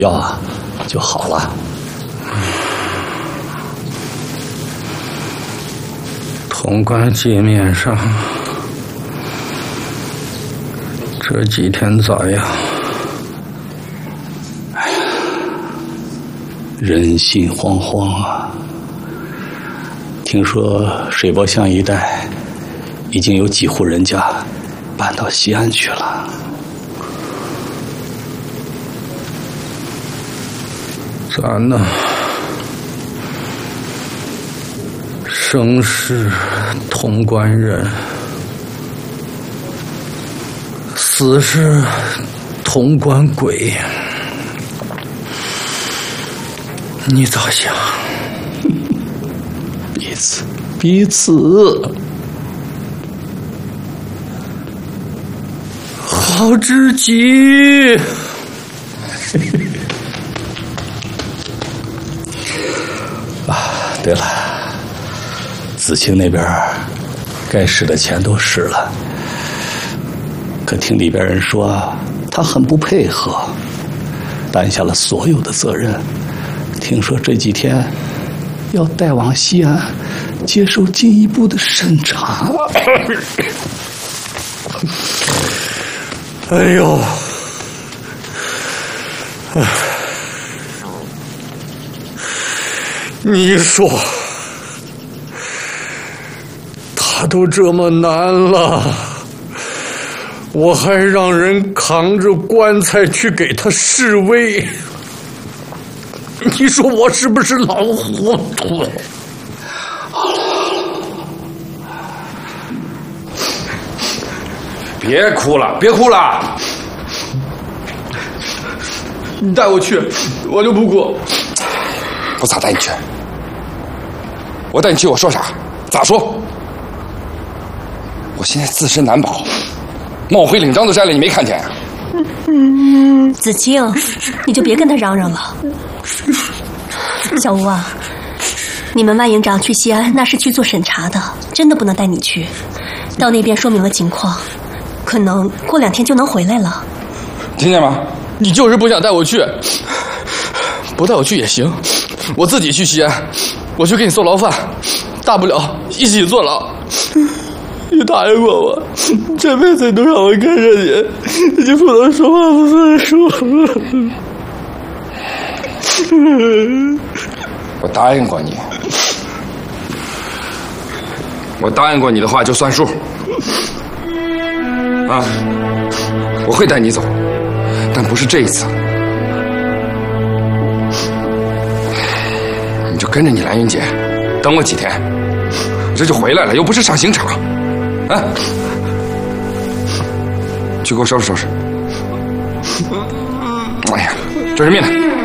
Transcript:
药啊就好了。 潼关界面上这几天咋样？ 哎呀，人心惶惶啊！听说水泊乡一带已经有几户人家搬到西安去了。 咱呢，生是潼关人，死是潼关鬼，你咋想？ 彼此好知己。 对了，子清那边该使的钱都使了，可听里边人说他很不配合，担下了所有的责任。听说这几天要带往西安接受进一步的审查。 哎呦，你说他都这么难了，我还让人扛着棺材去给他示威，你说我是不是老糊涂？ 别哭了，别哭了！你带我去，我就不哭。我咋带你去？我带你去，我说啥？咋说？我现在自身难保，冒灰领章都摘了，你没看见啊？ 子清，你就别跟他嚷嚷了。小吴啊，你们万营长去西安那是去做审查的，真的不能带你去。到那边说明了情况，可能过2天就能回来了。 听见吗？你就是不想带我去，不带我去也行，我自己去西安，我去给你送牢饭，大不了一起坐牢。你答应过我，这辈子都让我看着你，你就不能说话不算数。我答应过你，我答应过你的话就算数。啊，我会带你走，但不是这一次。你就跟着你兰云姐，等我几天，我这就回来了，又不是上刑场。啊，去给我收拾收拾。哎呀，这是面的。